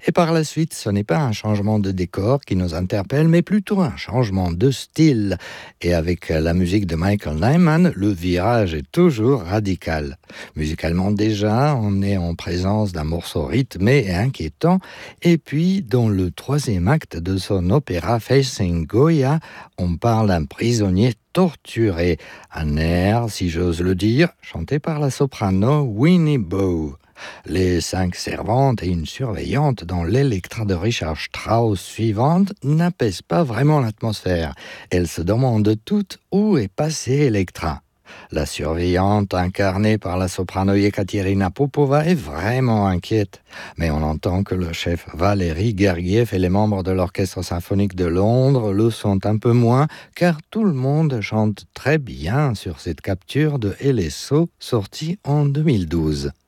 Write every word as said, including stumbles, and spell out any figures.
Et par la suite, ce n'est pas un changement de décor qui nous interpelle, mais plutôt un changement de style. Et avec la musique de Michael Nyman, le virage est toujours radical. Musicalement déjà, on est en présence d'un morceau rythmé et inquiétant. Et puis, dans le troisième acte de son opéra Facing Goya, on parle d'un prisonnier torturé. Un air, si j'ose le dire, chanté par la soprano Winnie Bow. Les cinq servantes et une surveillante dans l'Electra de Richard Strauss suivante n'apaisent pas vraiment l'atmosphère. Elles se demandent toutes où est passée Electra. La surveillante, incarnée par la soprano Ekaterina Popova, est vraiment inquiète. Mais on entend que le chef Valéry Gergiev et les membres de l'Orchestre symphonique de Londres le sont un peu moins, car tout le monde chante très bien sur cette capture de L S O sortie en deux mille douze.